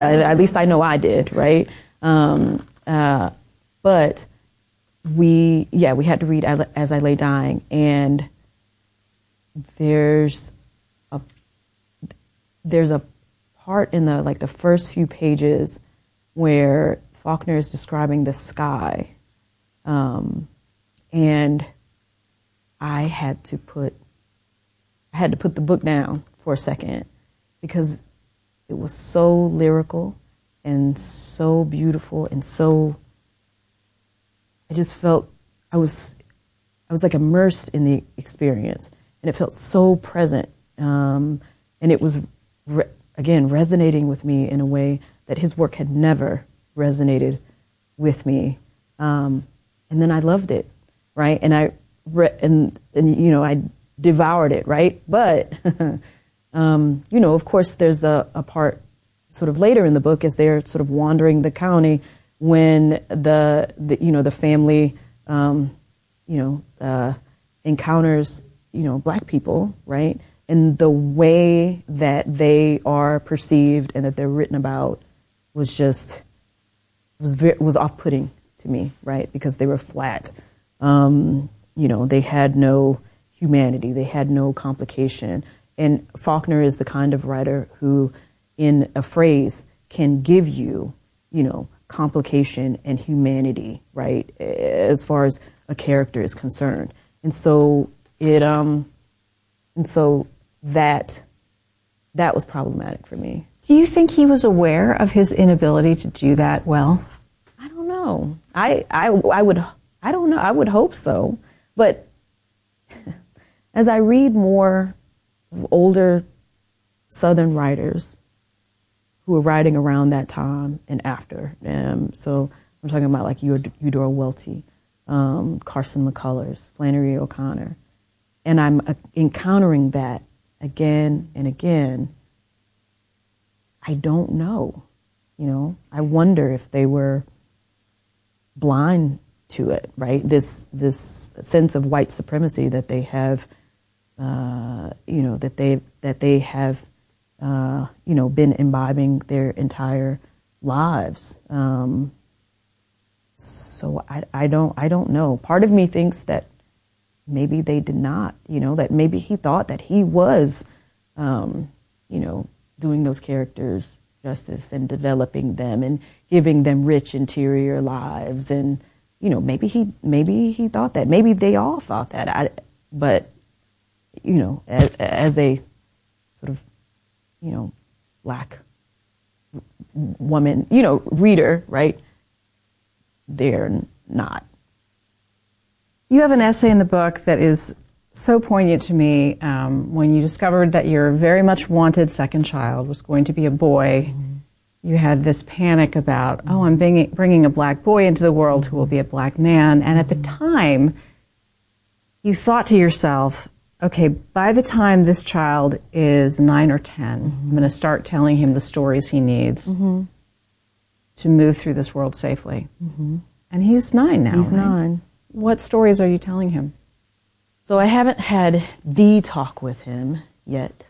At least I know I did, right? But we had to read As I Lay Dying, and there's a part in the first few pages where Faulkner is describing the sky, and I had to put the book down for a second because it was so lyrical and so beautiful, and so I just felt I was like immersed in the experience, and it felt so present, and it was again resonating with me in a way that his work had never resonated with me, and then I loved it, right? And I I devoured it, right? But of course, there's a part sort of later in the book as they're sort of wandering the county when the family encounters black people, right? And the way that they are perceived and that they're written about was off-putting to me, right? Because they were flat. They had no humanity. They had no complication. And Faulkner is the kind of writer who, in a phrase, can give you, complication and humanity, right? As far as a character is concerned. And so that was problematic for me. Do you think he was aware of his inability to do that well? I don't know. I don't know. I would hope so. But as I read more older Southern writers who were writing around that time and after, so I'm talking about like Eudora Welty, Carson McCullers, Flannery O'Connor, and I'm encountering that again and again. I don't know. I wonder if they were blind to it, right? This sense of white supremacy that they have, that they have, been imbibing their entire lives. So I don't know. Part of me thinks that maybe they did not, that maybe he thought that he was, doing those characters justice and developing them and giving them rich interior lives, and maybe he thought that. Maybe they all thought that. But as a sort of black woman, reader, right? They're not. You have an essay in the book that is so poignant to me when you discovered that your very much wanted second child was going to be a boy. Mm-hmm. You had this panic about, I'm bringing a black boy into the world who will be a black man. And at the time, you thought to yourself, okay, by the time this child is 9 or 10, I'm going to start telling him the stories he needs to move through this world safely. Mm-hmm. And he's 9 now. He's right? 9. What stories are you telling him? So I haven't had the talk with him yet.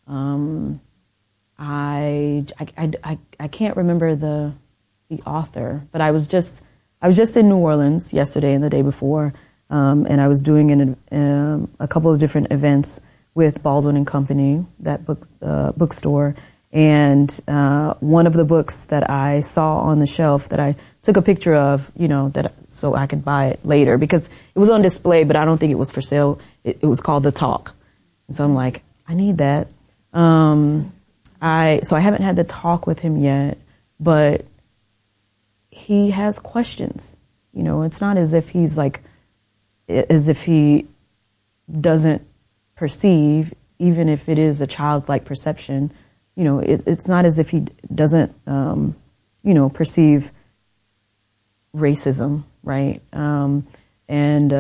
I can't remember the author, but I was just in New Orleans yesterday and the day before, and I was doing a couple of different events with Baldwin and Company, that bookstore, and one of the books that I saw on the shelf that I took a picture of, so I could buy it later because it was on display, but I don't think it was for sale. It was called The Talk, and so I'm like, I need that. So I haven't had the talk with him yet, but he has questions. It's not as if he's as if he doesn't perceive, even if it is a childlike perception. It's not as if he doesn't, perceive racism, right? And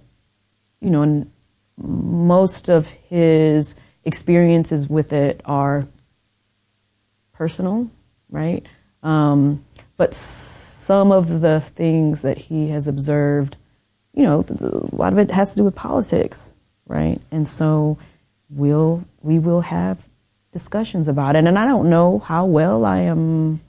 most of his experiences with it are personal, right? But some of the things that he has observed, a lot of it has to do with politics, right? And so we will have discussions about it. And I don't know how well I am